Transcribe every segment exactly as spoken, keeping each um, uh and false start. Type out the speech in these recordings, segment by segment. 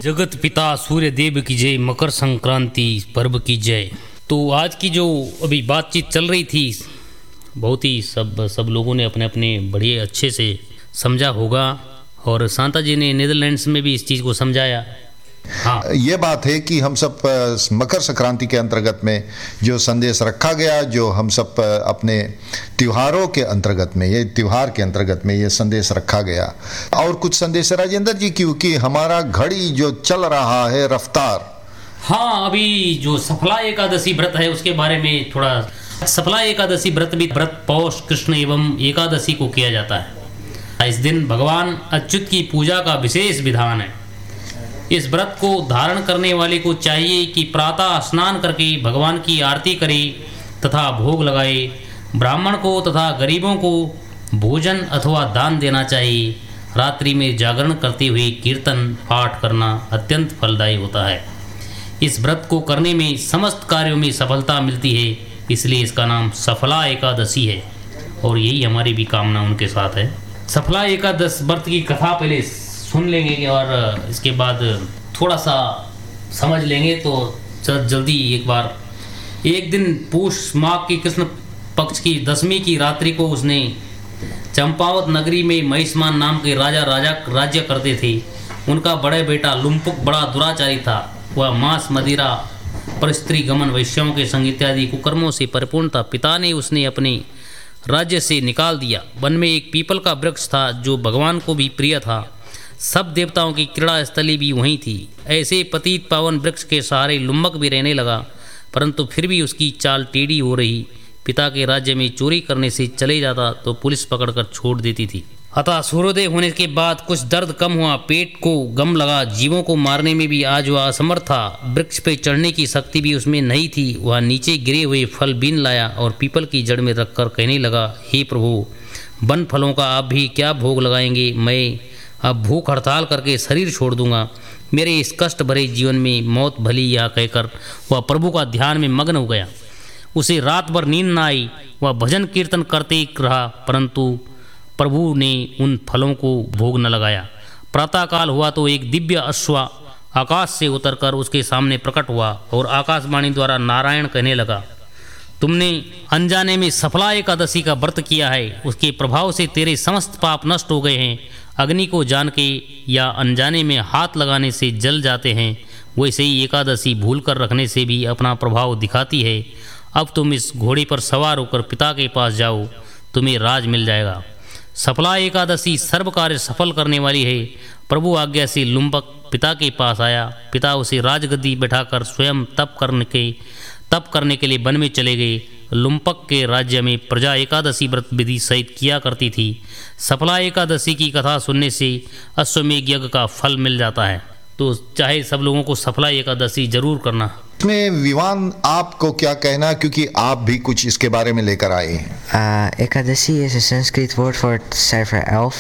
जगत पिता सूर्य देव की जय, मकर संक्रांति पर्व की जय। तो आज की जो अभी बातचीत चल रही थी, बहुत ही सब सब लोगों ने अपने अपने बड़े अच्छे से समझा होगा, और शांता जी ने नीदरलैंड्स में भी इस चीज़ को समझाया। हाँ, ये बात है कि हम सब मकर संक्रांति के अंतर्गत में जो संदेश रखा गया, जो हम सब अपने त्योहारों के अंतर्गत में, ये त्योहार के अंतर्गत में ये संदेश रखा गया। और कुछ संदेश राजेंद्र जी, क्योंकि हमारा घड़ी जो चल रहा है रफ्तार। हाँ, अभी जो सफला एकादशी व्रत है उसके बारे में थोड़ा। सफला एकादशी व्रत भी व्रत पौष कृष्ण एवं एकादशी को किया जाता है। इस दिन भगवान अच्युत की पूजा का विशेष विधान है। इस व्रत को धारण करने वाले को चाहिए कि प्रातः स्नान करके भगवान की आरती करे तथा भोग लगाए। ब्राह्मण को तथा गरीबों को भोजन अथवा दान देना चाहिए। रात्रि में जागरण करते हुए कीर्तन पाठ करना अत्यंत फलदायी होता है। इस व्रत को करने में समस्त कार्यों में सफलता मिलती है, इसलिए इसका नाम सफला एकादशी है, और यही हमारी भी कामना उनके साथ है। सफला एकादश व्रत की कथा पहले सुन लेंगे और इसके बाद थोड़ा सा समझ लेंगे। तो जल्दी एक बार, एक दिन पूष माह की कृष्ण पक्ष की दसवीं की रात्रि को उसने चंपावत नगरी में महिष्मान नाम के राजा राजा राज्य करते थे। उनका बड़े बेटा लुम्पुक बड़ा दुराचारी था। वह मांस मदिरा पर स्त्री गमन वैश्यों के संग इत्यादि कुकर्मों से परिपूर्ण था। पिता ने उसने अपने राज्य से निकाल दिया। वन में एक पीपल का वृक्ष था जो भगवान को भी प्रिय था। सब देवताओं की क्रीड़ा स्थली भी वहीं थी। ऐसे पतित पावन वृक्ष के सहारे लुम्बक भी रहने लगा, परंतु फिर भी उसकी चाल टेढ़ी हो रही। पिता के राज्य में चोरी करने से चले जाता तो पुलिस पकड़कर छोड़ देती थी। अतः सूर्योदय होने के बाद कुछ दर्द कम हुआ, पेट को गम लगा। जीवों को मारने में भी आज वह असमर्थ था। वृक्ष पे चढ़ने की शक्ति भी उसमें नहीं थी। वह नीचे गिरे हुए फल बीन लाया और पीपल की जड़ में रखकर कहने लगा, हे प्रभु, वन फलों का आप भी क्या भोग लगाएंगे? मैं अब भूख हड़ताल करके शरीर छोड़ दूंगा। मेरे इस कष्ट भरे जीवन में मौत भली या कहकर वह प्रभु का ध्यान में मग्न हो गया। उसे रात भर नींद न आई। वह भजन कीर्तन करते रहा, परंतु प्रभु ने उन फलों को भोग न लगाया। प्रातःकाल हुआ तो एक दिव्य अश्व आकाश से उतरकर उसके सामने प्रकट हुआ और आकाशवाणी द्वारा नारायण कहने लगा, तुमने अनजाने में सफला एकादशी का व्रत किया है। उसके प्रभाव से तेरे समस्त पाप नष्ट हो गए हैं। अग्नि को जान के या अनजाने में हाथ लगाने से जल जाते हैं, वैसे ही एकादशी भूल कर रखने से भी अपना प्रभाव दिखाती है। अब तुम इस घोड़े पर सवार होकर पिता के पास जाओ, तुम्हें राज मिल जाएगा। सफला एकादशी सर्व कार्य सफल करने वाली है। प्रभु आज्ञा से लुम्बक पिता के पास आया। पिता उसे राजगद्दी बैठाकर स्वयं तप करने के तप करने के लिए वन में चले गए। लुम्पक के राज्य में प्रजा एकादशी व्रत विधि सहित किया करती थी। सफला एकादशी की कथा सुनने से अश्वमेध यज्ञ का फल मिल जाता है। तो चाहे सब लोगों को सफला एकादशी जरूर करना। इसमें विवान आपको क्या कहना, क्योंकि आप भी कुछ इसके बारे में लेकर आए हैं। Uh, Ekadashi is een Sanskriet woord voor het cijfer elf.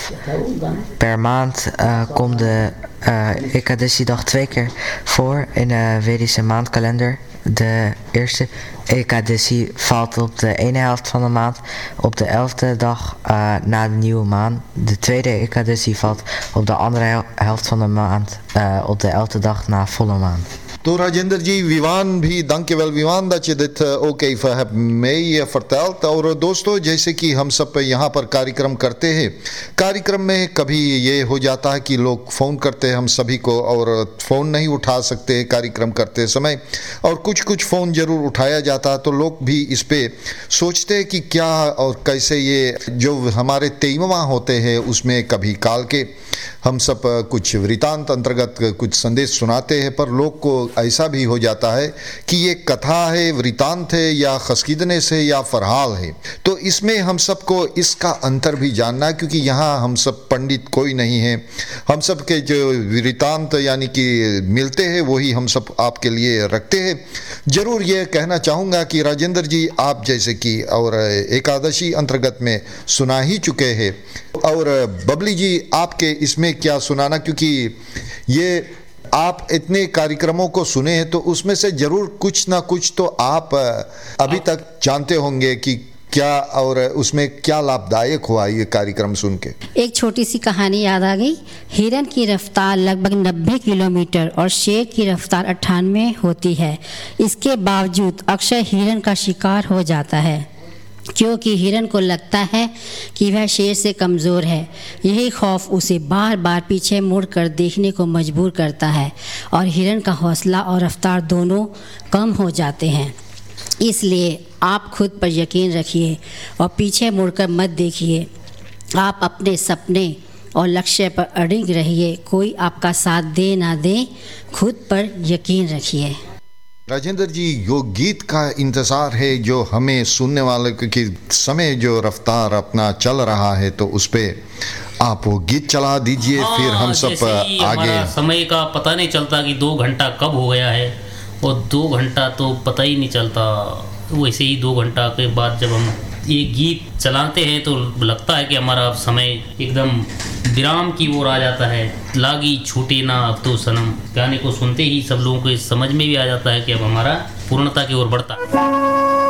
Per maand uh, komt de uh, Ekadashi-dag twee keer voor in de Vedische maandkalender. De eerste Ekadashi valt op de ene helft van de maand, op de elfde dag uh, na de nieuwe maan. De tweede Ekadashi valt op de andere helft van de maand, uh, op de elfde dag na volle maan. तो राजेंद्र जी, विवान भी dankjewel Vivaan dat je dit ook even hebt mee verteld। और दोस्तों, जैसे कि हम सब यहाँ पर कार्यक्रम करते हैं, कार्यक्रम में कभी ये हो जाता है कि लोग फ़ोन करते हैं हम सभी को, और फ़ोन नहीं उठा सकते कार्यक्रम करते समय, और कुछ कुछ फ़ोन ज़रूर उठाया जाता है। तो लोग भी इस पे सोचते हैं कि क्या और कैसे ये जो हमारे तेईवा होते हैं उसमें कभी काल के हम सब कुछ वृतांत अंतर्गत कुछ संदेश सुनाते हैं, पर लोग को ऐसा भी हो जाता है कि ये कथा है, वृतांत है, या खसकीदने से या फरहाल है। तो इसमें हम सबको इसका अंतर भी जानना है, क्योंकि यहाँ हम सब पंडित कोई नहीं है। हम सब के जो वृतांत यानी कि मिलते हैं वही हम सब आपके लिए रखते हैं। ज़रूर ये कहना चाहूँगा कि राजेंद्र जी, आप जैसे कि और एकादशी अंतर्गत में सुना ही चुके हैं, और बबली जी आपके इसमें क्या सुनाना, क्योंकि ये आप इतने कार्यक्रमों को सुने हैं तो उसमें से जरूर कुछ ना कुछ तो आप अभी तक जानते होंगे कि क्या और उसमें क्या लाभदायक हुआ ये कार्यक्रम सुन के? एक छोटी सी कहानी याद आ गई। हिरन की रफ्तार लगभग नब्बे किलोमीटर और शेर की रफ्तार अट्ठानवे होती है। इसके बावजूद अक्सर हिरन का शिकार हो जाता है, क्योंकि हिरन को लगता है कि वह शेर से कमज़ोर है। यही खौफ उसे बार बार पीछे मुड़कर देखने को मजबूर करता है और हिरन का हौसला और रफ्तार दोनों कम हो जाते हैं। इसलिए आप खुद पर यकीन रखिए और पीछे मुड़कर मत देखिए। आप अपने सपने और लक्ष्य पर अड़िग रहिए। कोई आपका साथ दे ना दे, खुद पर यकीन रखिए। राजेंद्र जी, यो गीत का इंतज़ार है जो हमें सुनने वाले के समय जो रफ्तार अपना चल रहा है, तो उस पे आप वो गीत चला दीजिए। हाँ, फिर हम सब आगे। समय का पता नहीं चलता कि दो घंटा कब हो गया है, और दो घंटा तो पता ही नहीं चलता। वैसे ही दो घंटा के बाद जब हम ये गीत चलाते हैं तो लगता है कि हमारा समय एकदम विराम की ओर आ जाता है। लागी छूटे ना अब तो सनम, गाने को सुनते ही सब लोगों को समझ में भी आ जाता है कि अब हमारा पूर्णता की ओर बढ़ता है।